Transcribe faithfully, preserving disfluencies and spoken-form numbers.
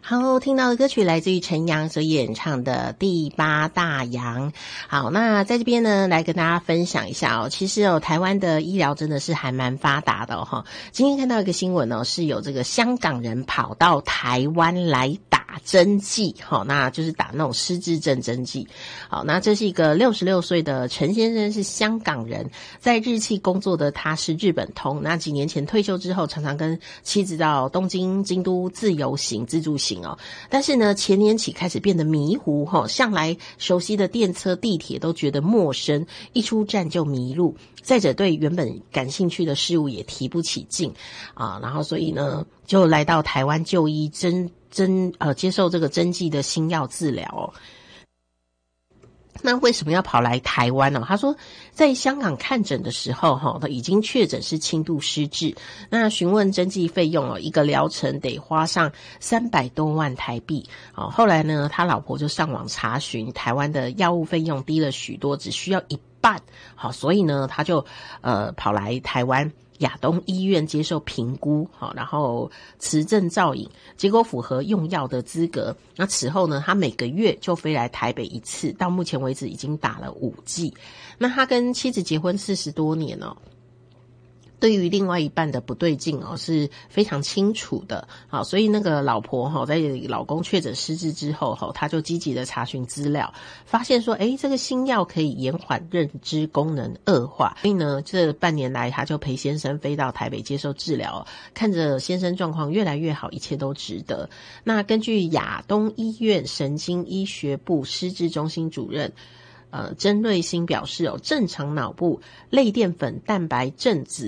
好，听到的歌曲来自于陈阳所演唱的《第八大洋》。好，那在这边呢，来跟大家分享一下哦。其实哦，台湾的医疗真的是还蛮发达的哦。今天看到一个新闻哦，是有这个香港人跑到台湾来打针剂，好，那就是打那种失智症针剂。好，那这是一个六十六岁的陈先生，是香港人，在日企工作的他是日本通。那几年前退休之后，常常跟妻子到东京、京都自由行、自助行哦。但是呢，前年起开始变得迷糊哈，向来熟悉的电车、地铁都觉得陌生，一出站就迷路。再者，对原本感兴趣的事物也提不起劲啊，然后所以呢，就来到台湾就医针针呃接受这个针剂的新药治疗哦。那为什么要跑来台湾呢？他说，在香港看诊的时候，哈，他已经确诊是轻度失智。那询问针剂费用哦，一个疗程得花上三百多万台币。哦，后来呢，他老婆就上网查询，台湾的药物费用低了许多，只需要一半。好，所以呢，他就呃跑来台湾亚东医院接受评估，好，然后持证造影，结果符合用药的资格。那此后呢，他每个月就飞来台北一次，到目前为止已经打了五剂。那他跟妻子结婚四十多年哦，对于另外一半的不对劲哦，是非常清楚的。好，所以那个老婆哈，在老公确诊失智之后哈，他就积极的查询资料，发现说，诶，这个新药可以延缓认知功能恶化。所以呢，这半年来，他就陪先生飞到台北接受治疗，看着先生状况越来越好，一切都值得。那根据亚东医院神经医学部失智中心主任呃，曾瑞欣表示哦，正常脑部类淀粉蛋白正子